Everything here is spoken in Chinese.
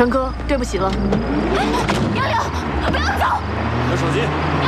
陈哥，对不起了。 杨柳，不要走！ 你的手机。